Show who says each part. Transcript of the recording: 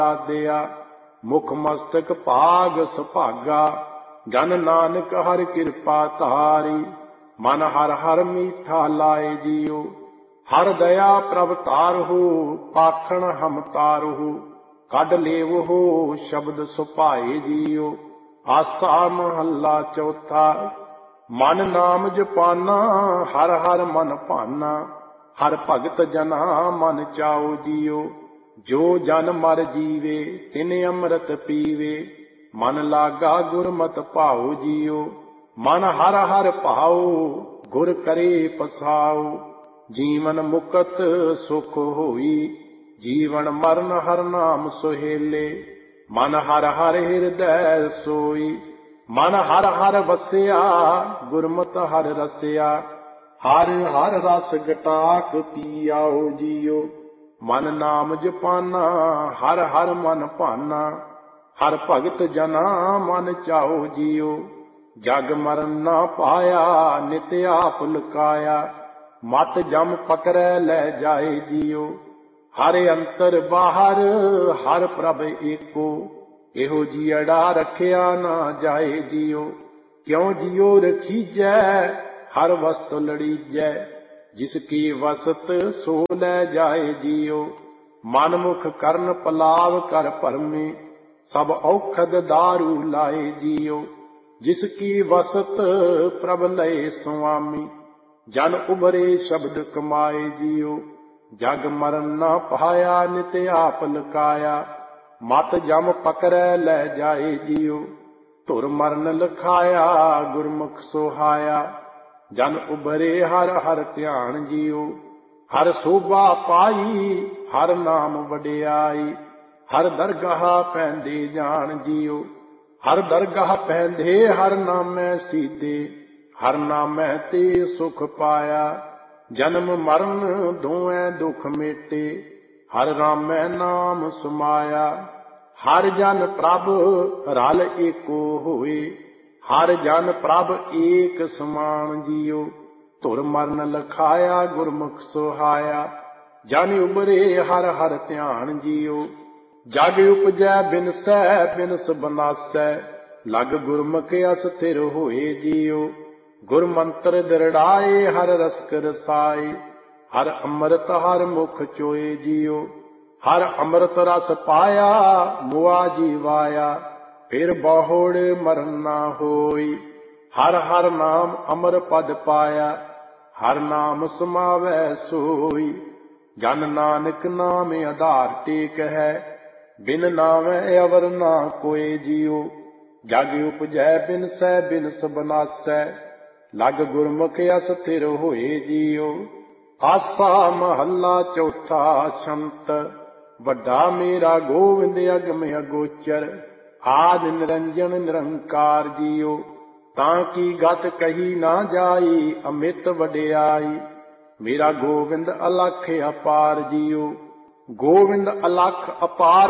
Speaker 1: ਦਿਆ। ਮੁਖ ਮਸਤਕ ਭਾਗ ਸੁਭਾਗਾ, ਜਨ ਨਾਨਕ ਹਰਿ ਕਿਰਪਾ ਧਾਰੀ। ਮਨ ਹਰ ਹਰ ਮੀਠਾ ਲਾਏ ਜੀਓ, ਹਰ ਦਇਆ ਪ੍ਰਭ ਤਾਰਹੁ। ਪਾਖਣ ਹਮ ਤਾਰਹੁ, ਕੱਢ ਲੇਵਹੁ ਸ਼ਬਦ ਸੁਭਾਏ ਜੀਓ। ਆਸਾ ਮਹੱਲਾ ਚੌਥਾ। ਮਨ ਨਾਮ ਜਪਾਨਾ, ਹਰ ਹਰ ਮਨ ਭਾਨਾ। ਹਰ ਭਗਤ ਜਨਾ ਮਨ ਚਾਉ ਜੀਓ। ਜੋ ਜਨ ਮਰ ਜੀਵੇ, ਤਿਨ ਅੰਮ੍ਰਿਤ ਪੀਵੇ। ਮਨ ਲਾਗਾ ਗੁਰਮਤਿ ਭਾਉ ਜੀਓ। ਮਨ ਹਰ ਹਰ ਭਾਉ, ਗੁਰ ਕਰੇ ਪਸਾਉ। ਜੀਵਨ ਮੁਕਤ ਸੁਖ ਹੋਈ, ਜੀਵਨ ਮਰਨ ਹਰ ਨਾਮ ਸੁਹੇਲੇ। ਮਨ ਹਰ ਹਰ ਹਿਰਦੈ ਸੋਈ, ਮਨ ਹਰ ਹਰ ਵਸਿਆ। ਗੁਰਮਤਿ ਹਰ ਰਸਿਆ, ਹਰ ਹਰ ਰਸ ਗਟਾਕ ਪੀਆਓ ਜੀਓ। ਮਨ ਨਾਮ ਜਪਾਨਾ, ਹਰ ਹਰ ਮਨ ਭਾਨਾ। ਹਰ ਭਗਤ ਜਨਾ ਮਨ ਚਾਓ ਜੀਓ। ਜਗ ਮਰਨ ਨਾ ਪਾਇਆ, ਨਿਤ ਆਪ ਲੁਕਾਇਆ। ਮਤ ਜਮ ਪਕੜੈ ਲੈ ਜਾਏ ਜੀਓ। ਹਰ ਅੰਤਰ ਬਾਹਰ, ਹਰ ਪ੍ਰਭ ਏਕੋ। ਇਹੋ ਜੀਅੜਾ ਰੱਖਿਆ ਨਾ ਜਾਏ ਜੀਓ। ਕਿਉ ਜੀਓ ਰਖੀਜੈ, ਹਰ ਵਸਤ ਲੜੀਜੈ। ਜਿਸ ਕੀ ਵਸਤ ਸੋ ਲੈ ਜਾਏ ਜੀਓ। ਮਨ ਮੁਖ ਕਰਨ ਪਲਾਵ ਕਰ ਭਰਮੇ, ਸਭ ਔਖਦ ਦਾਰੂ ਲਾਏ ਜੀਓ। ਜਿਸ ਕੀ ਵਸਤ ਪ੍ਰਭ ਲਏ ਸੁਆਮੀ, ਜਨ ਉਭਰੇ ਸ਼ਬਦ ਕਮਾਏ ਜੀਓ। ਜਗ ਮਰਨ ਨਾ ਪਾਇਆ, ਨਿਤ ਆਪ ਲੁਕਾਇਆ। ਮਤ ਜਮ ਪਕੜੈ ਲੈ ਜਾਏ ਜੀਓ। ਧੁਰ ਮਰਨ ਲਖਾਇਆ, ਗੁਰਮੁਖ ਸੁਹਾਇਆ। ਜਨ ਉਭਰੇ ਹਰ ਹਰ ਧਿਆਨ ਜੀਓ। ਹਰ ਸੋਭਾ ਪਾਈ, ਹਰ ਨਾਮ ਵਡਿਆਈ। ਹਰ ਦਰਗਾਹ ਪੈਂਦੇ ਜਾਣ ਜੀਓ। ਹਰ ਦਰਗਾਹ ਪੈਂਦੇ, ਹਰ ਨਾਮੈ ਸੀਤੇ। ਹਰ ਨਾਮੈ ਤੇ ਸੁਖ ਪਾਇਆ। ਜਨਮ ਮਰਨ ਦੋਇ ਦੁਖ ਮੇਟੇ, ਹਰ ਰਾਮੈ ਨਾਮ ਸਮਾਇਆ। ਹਰ ਜਨ ਪ੍ਰਭ ਰਲ ਏਕੋ ਹੋਏ, ਹਰ ਜਨ ਪ੍ਰਭ ਏਕ ਸਮਾਨ ਜੀਓ। ਧੁਰ ਮਰਨ ਲਖਾਇਆ, ਗੁਰਮੁਖ ਸੁਹਾਇਆ। ਜਨ ਉਬਰੇ ਹਰ ਹਰ ਧਿਆਨ ਜੀਓ। ਜਗ ਉਪਜੈ ਬਿਨਸੈ, ਬਿਨਸ ਬਨਾਸੈ। ਲਗ ਗੁਰਮੁਖ ਅਸਥਿਰ ਹੋਏ ਜੀਓ। ਗੁਰ ਮੰਤਰ ਦ੍ਰਿੜਾਏ, ਹਰ ਰਸਕ ਰਸਾਏ। ਹਰ ਅੰਮ੍ਰਿਤ ਹਰ ਮੁਖ ਚੋਏ ਜੀਓ। ਹਰ ਅੰਮ੍ਰਿਤ ਰਸ ਪਾਇਆ, ਮੁਆ ਜੀਵਾਇਆ। ਫਿਰ ਬਹੁੜ ਮਰਨ ਨਾ ਹੋਈ। ਹਰ ਹਰ ਨਾਮ ਅਮਰ ਪਦ ਪਾਇਆ। ਹਰ ਨਾਮ ਸਮਾਵੈ ਸੋਈ। ਜਨ ਨਾਨਕ ਨਾਮ ਆਧਾਰ ਟੇਕ ਹੈ, ਬਿਨ ਨਾਮੈ ਅਵਰ ਨਾ ਕੋਏ ਜੀਓ। ਜਗ ਉਪਜੈ ਬਿਨਸੈ, ਬਿਨਸ ਬਨਾਸੈ। ਲਗ ਗੁਰਮੁਖ ਅਸਥਿਰ ਹੋਏ ਜੀਓ। ਆਸਾ ਮਹੱਲਾ ਚੌਥਾ। ਛੰਤ। ਵੱਡਾ ਮੇਰਾ ਗੋਵਿੰਦ ਅਗਮ ਅਗੋਚਰ, ਆਦਿ ਨਿਰੰਜਨ ਨਿਰੰਕਾਰ ਜੀਓ। ਤਾਂ ਕੀ ਗਤ ਕਹੀ ਨਾ ਜਾਈ, ਅਮਿਤ ਵਡਿਆਈ। ਮੇਰਾ ਗੋਵਿੰਦ ਅਲਖ ਅਪਾਰ ਜੀਓ। ਗੋਵਿੰਦ ਅਲਖ ਅਪਾਰ